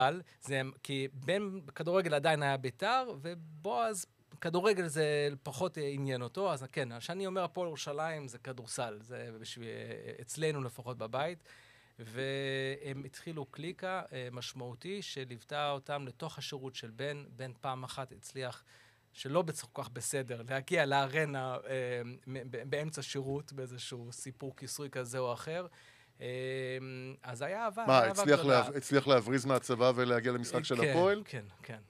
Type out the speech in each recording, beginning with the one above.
זה, כי בן כדורגל עדיין היה בית"ר, ובועז, כדורגל זה פחות עניין אותו, אז כן, כשאני אומר הפועל ירושלים זה כדורסל, זה אצלנו לפחות בבית, והם התחילו קליקה משמעותי שליוותה אותם לתוך השירות של בן פעם אחת הצליח שלא כל כך בסדר, להגיע לארנה באמצע שירות, באיזשהו סיפור כיסוי כזה או אחר. אז היה אהבה, מה, אהבה גדולה. הצליח להבריז מהצבא ולהגיע למשחק של הפועל? כן, כן.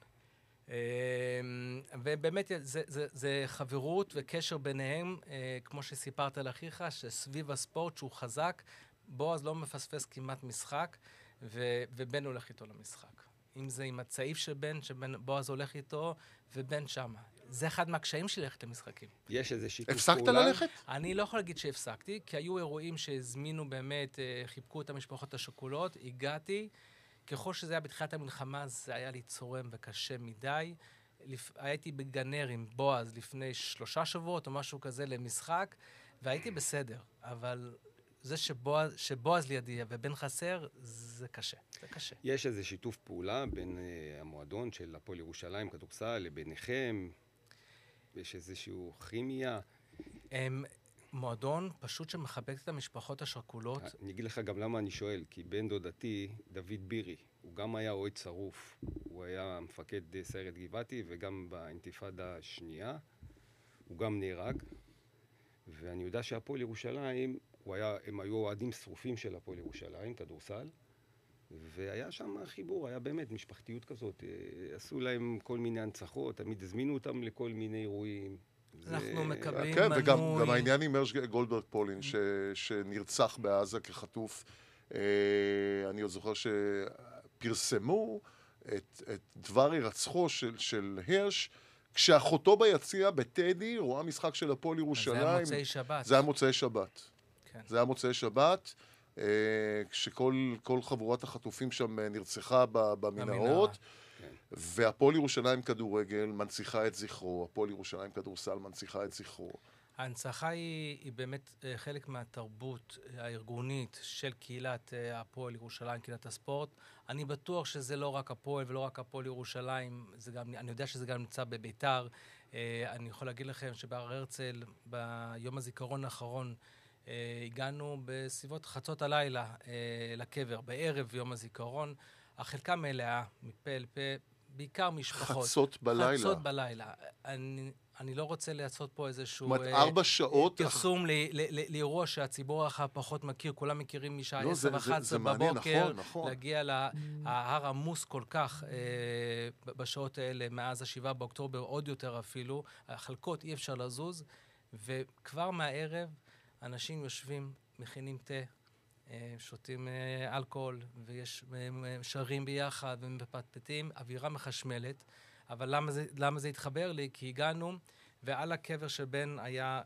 ובאמת זה חברות וקשר ביניהם, כמו שסיפרת לאחיך, שסביב הספורט שהוא חזק, בועז לא מפספס כמעט משחק, ובן הולך איתו למשחק. אם זה עם הצעיף של בן, בועז הולך איתו, ובן שמה. זה אחד מהקשיים שלי ללכת למשחקים. יש איזה שיתוף הפסקת פעולה? ללכת? אני לא יכול להגיד שהפסקתי, כי היו אירועים שהזמינו באמת, חיבקו את המשפחות השכולות, הגעתי, ככל שזה היה בתחילת המלחמה, זה היה לי צורם וקשה מדי. הייתי בגנר עם בועז לפני 3 שבועות או משהו כזה למשחק, והייתי בסדר, אבל זה שבועז לידי ובן חסר, זה קשה, זה קשה. יש איזה שיתוף פעולה בין המועדון של הפועל ירושלים, כדורסל, לביניכם? יש איזשהו כימיה? מועדון פשוט שמחבק את המשפחות השכולות. אני אגיד לך גם למה אני שואל, כי בן דודתי, דוד בירי, הוא גם היה אוהד שרוף. הוא היה מפקד סיירת גבעתי, וגם באינתיפאדה השנייה. הוא גם נהרג. ואני יודע שהפועל ירושלים, הם היו אוהדים שרופים של הפועל ירושלים, כדורסל. והיה שם חיבור, היה באמת משפחתיות כזאת. עשו להם כל מיני הנצחות, תמיד הזמינו אותם לכל מיני אירועים. אנחנו מקבלים כן, מנוי. וגם העניין עם מרש גולדברג פולין, שנרצח בעזה כחטוף. אני עוד זוכר שפרסמו את דבר הירצחו של הרש, כשאחותו ביציע בטדי רואה משחק של הפועל ירושלים. זה היה מוצאי שבת. זה היה מוצאי שבת. כן. זה היה מוצאי שבת, כשכל חבורת החטופים שם נרצחה במנהרות. והפועל ירושלים כדורגל מנציחה את זכרו, הפועל ירושלים כדורסל מנציחה את זכרו. ההנצחה היא באמת חלק מהתרבות הארגונית של קהילת הפועל ירושלים, קהילת הספורט. אני בטוח שזה לא רק הפועל ולא רק הפועל ירושלים, אני יודע שזה גם נמצא בביתר. אני יכול להגיד לכם שבהר הרצל, ביום הזיכרון האחרון, הגענו בסביבות חצות הלילה לקבר, בערב יום הזיכרון. החלקה מלאה, מפה אל פה, בעיקר משפחות. חצות בלילה. חצות בלילה. אני לא רוצה לעשות פה איזשהו... זאת אומרת, 4 שעות... פרסום לאירוע שהציבור הרחב פחות מכיר, כולם מכירים משעה 10 ו-11 בבוקר, להגיע להר עמוס כל כך בשעות האלה, מאז ה7 באוקטובר, עוד יותר אפילו, החלקות אי אפשר לזוז, וכבר מהערב אנשים יושבים, מכינים תה, שותים אלכוהול, ויש שרים ביחד ומפטפטים, אווירה מחשמלת. אבל למה זה התחבר לי? כי הגענו, ועל הקבר של בן היה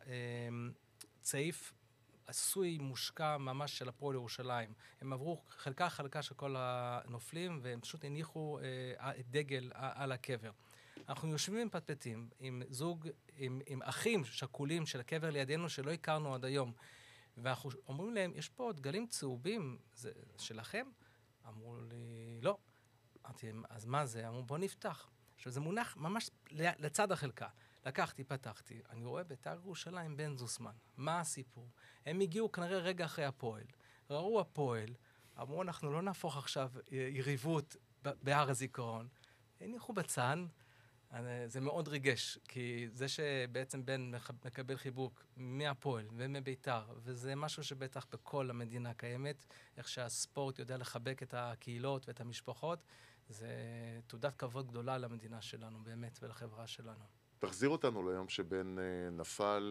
צעיף עשוי מושקע ממש של הפועל ירושלים. הם עברו חלקה של כל הנופלים, והם פשוט הניחו דגל על הקבר. אנחנו יושבים ומפטפטים עם זוג, עם אחים שכולים של הקבר לידינו שלא הכרנו עד היום. ואנחנו אומרים להם, יש פה דגלים צהובים, זה שלכם? אמרו לי, לא. אמרתי להם, אז מה זה? אמרו, בוא נפתח. עכשיו, זה מונח ממש לצד החלקה. לקחתי, פתחתי, אני רואה בית"ר ירושלים בן זוסמן. מה הסיפור? הם הגיעו כנראה רגע אחרי הפועל. ראו הפועל, אמרו, אנחנו לא נהפוך עכשיו יריבות בהר הזיכרון. הניחו בצד, זה מאוד ריגש, כי זה שבעצם בן מקבל חיבוק מהפועל ומביתר, וזה משהו שבטח בכל המדינה קיימת, איך שהספורט יודע לחבק את הקהילות ואת המשפחות, זה תעודת כבוד גדולה למדינה שלנו באמת ולחברה שלנו. תחזיר אותנו ליום שבן נפל,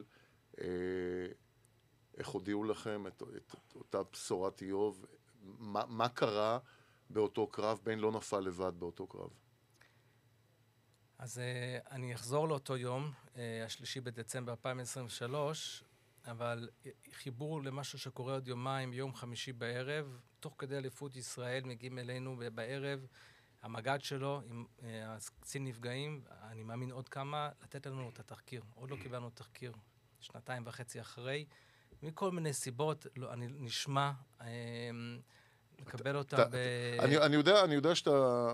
איך הודיעו לכם את אותה בשורת איוב, מה קרה באותו קרב? בן לא נפל לבד באותו קרב. אז אני אחזור לאותו יום, 3 בדצמבר 2023, אבל חיבור למשהו שקורה עוד יומיים, יום חמישי בערב, תוך כדי אליפות ישראל מגיעים אלינו בערב, המג"ד שלו עם קצין נפגעים, אני מאמין עוד כמה, לתת לנו את התחקיר. עוד לא קיבלנו תחקיר, 2.5 אחרי. מכל מיני סיבות, אני נשמע, לקבל אותה אני יודע שאתה